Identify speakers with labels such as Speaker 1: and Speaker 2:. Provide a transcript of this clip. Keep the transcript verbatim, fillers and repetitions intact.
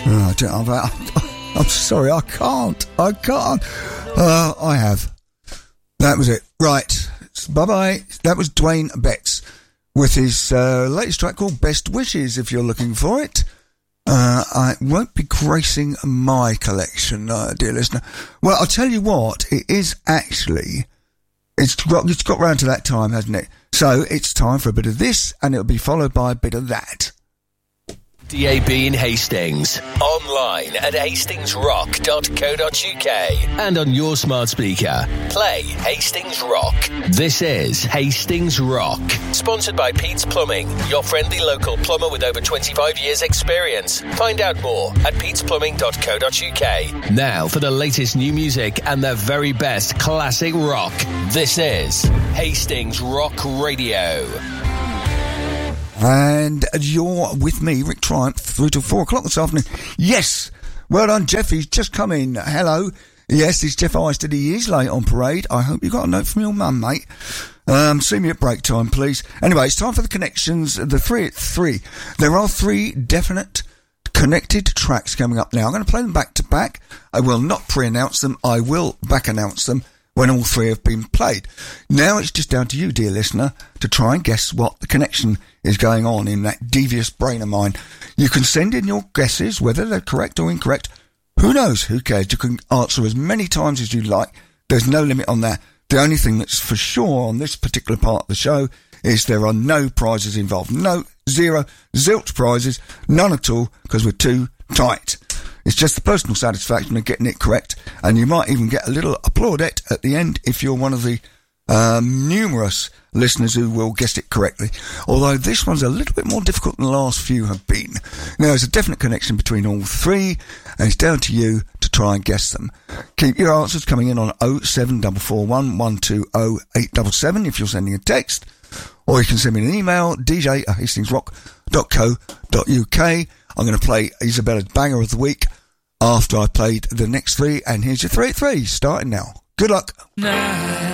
Speaker 1: Oh, I don't, I'm, I'm sorry, I can't. I can't. Uh, I have. That was it. Right. Bye-bye. That was Dwayne Betts with his uh, latest track called Best Wishes, if you're looking for it. Uh, I won't be gracing my collection, uh, dear listener. Well, I'll tell you what, it is actually, it's got, it's got round to that time, hasn't it? So it's time for a bit of this, and it'll be followed by a bit of that.
Speaker 2: D A B in Hastings. Online at hastings rock dot co dot uk and on your smart speaker. Play Hastings Rock. This is Hastings Rock. Sponsored by Pete's Plumbing, your friendly local plumber with over twenty-five years experience. Find out more at petes plumbing dot co dot uk. Now for the latest new music and the very best classic rock. This is Hastings Rock Radio.
Speaker 1: And you're with me, Rick Triumph, through till four o'clock this afternoon. Yes, well done, Jeff. He's just come in. Hello. Yes, it's Jeff Eisted. He is late on parade. I hope you got a note from your mum, mate. Um, see me at break time, please. Anyway, it's time for the connections. The three at three. There are three definite connected tracks coming up now. I'm going to play them back to back. I will not pre-announce them. I will back announce them when all three have been played. Now it's just down to you, dear listener, to try and guess what the connection is going on in that devious brain of mine. You can send in your guesses, whether they're correct or incorrect. Who knows? Who cares? You can answer as many times as you like. There's no limit on that. The only thing that's for sure on this particular part of the show is there are no prizes involved. No, zero, zilch prizes, none at all, because we're too tight. It's just the personal satisfaction of getting it correct, and you might even get a little applaudette at the end if you're one of the um, numerous listeners who will guess it correctly. Although this one's a little bit more difficult than the last few have been. Now, there's a definite connection between all three, and it's down to you to try and guess them. Keep your answers coming in on oh seven four four one, one two oh, eight seven seven if you're sending a text, or you can send me an email, d j at hastings rock dot co dot u k. I'm going to play Isabella's Banger of the Week after I played the next three, and here's your three at three, starting now. Good luck. Nah.